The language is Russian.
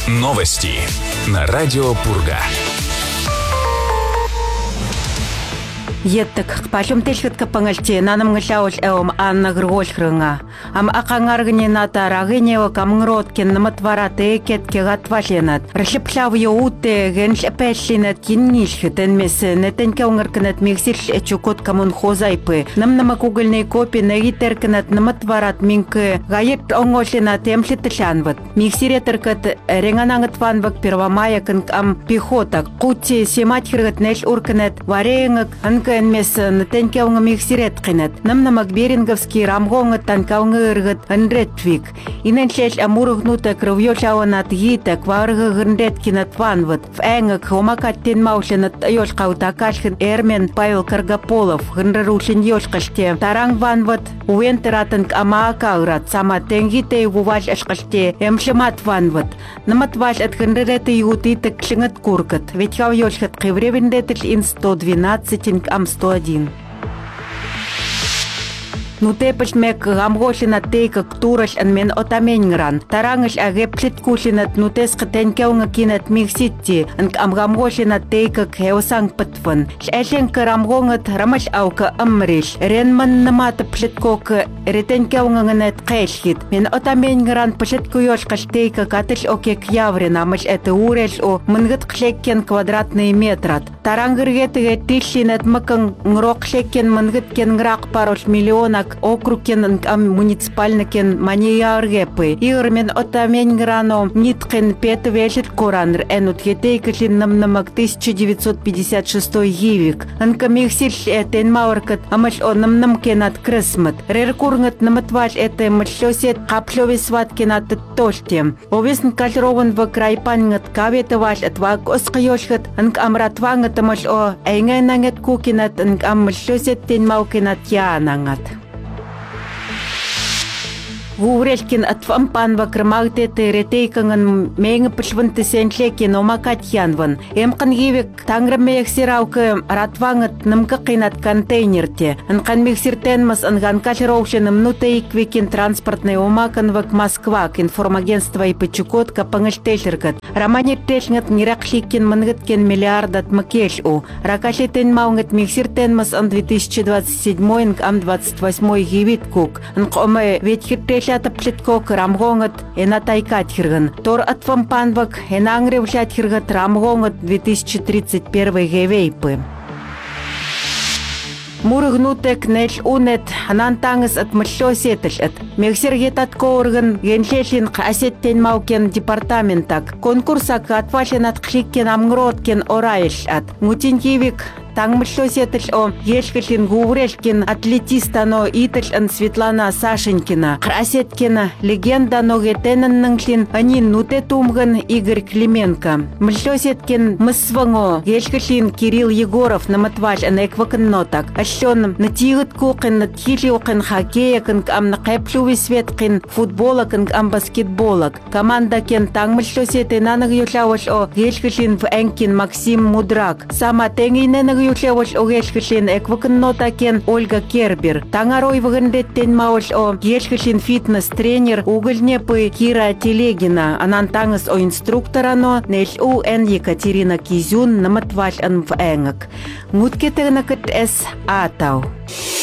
Новости на радио Пурга. Еттик пашым тешкетке паңалче наным гылауш эом Анна Гргольхрынга. Ам акангаргыне натарагынева камнгроткен наматварате кетке гатвашенат. Ршипшав йоуте геншпешлинат киннишхтен месе нетенке онгыркнат мексиш эчукот камун хозайпы. Намнама кугыльный копи нагитеркнат наматварат минке гайет онгошлина темшлитшанват. Мексиретеркат ренганангатванвак первомаякын ам пехота. Кути сематхиргат неш уркнат варенгак Мес натенкеунга миксирет кинет. Намнамак беринговский рамгонга танкаунга иргат анретвик. Иненшлеш амургнута кровьёшауанат гитак варга грндет кинет ванват. В энгак хомакат тен маушенат ёшкаута кашхин Эрмен Павел Каргаполов гнрарушин ёшкаште. Тарang ванват уентератанк амаакаурат сама тенгите вуваш ашкаште эмшемат ванват. Наматваш от гнререте югутитак шлингат куркат. Ведь хав ёшкат кивревендетл ин 112 Ам-101. Нутепаш мек гамгошина тейка ктураш анмен отаменгран. Тарангаш агеплит кушинат нутес катенкеунга кинат микситти. Анк амгамгошина тейка кеосанг патван. Шэшенка рамгонгат рамаш аука амриш. Ренман намата плиткока ретенкеунга нганет кэшхит. Мен отаменгран пашиткуёш каштейка катыш окек яврена. Маш это уреш о мангат кшеккен квадратный метрат. Тарангыргетыге тишинат макан нрок шеккен мангат кен грак парош миллионак округкен муниципальныкен маньяргепы. Игормен отаменграно ниткен петвешит коранр энутхетейкачин намнамак 1956 гивик. Анкамихсиш этен мауркат амаш о намнамкен от крысмат. Реркурнгат наматваш это машлёсет каплёвисваткин от тоштем. Овесн кальрован в крайпангат каветаваш отвак оскайошхат анк амратвангат амаш о эйнгэнангат кукинат анк амшлёсет тен маукинат янангат. Вурешкин отвампан вакрамагте теретейканган мега пшванте сенчлекин омакатьянван. Эмкан гивик танграмеях сираука ратвангат намкакинат контейнерте. Анкан мексиртенмас анган кашероушенам нутейквикин транспортный омаканвак Москва информагентство и пачукотка пангаштешеркат. Раманит тешнгат ниракшикин мангаткен миллиардат макешу. Ракашитен маунгат мексиртенмас ан 2027 ам 28 гивиткук. Анкоме ветхиртеш Плиткок рамгонгат энатайкат хирган. Тор атвампанвак энангревшат хиргат рамгонгат 2031 гевейпы. Мургнутек неш унет анантангас от мышлёсетыш от. Мексергетат коорган геншешин асеттен маукен департаментак. Конкурсак атвашен от кшиккен амгроткен орайш от. Мутинкивик Тангмышлёсетыш о ешкашлин гуврешкин атлетистано итыш ан Светлана Сашенькина. Красеткина легенда но гетенаннанглин анин нуте тумган Игорь Клименко. Мышлёсеткин мысванго ешкашлин Кирилл Егоров наматваш ан экваканнотак. Ашон натигат кукин натхилиокин хоккеякин ам накэплюви светкин футболакин ам баскетболак. Команда кен тангмышлёсеты нанаг юлаваш о ешкашлин в энкин Максим Мудрак. Сама тенгиненаг Юлевош огешкашлин экваканнотакен Ольга Кербер. Тангарой вагандеттен мауш о ешкашлин фитнес-тренер угольнепы Кира Телегина. Анантангас о инструкторано неш УН Екатерина Кизюн наматваш ан в энгак. Муткетенакат эс атау.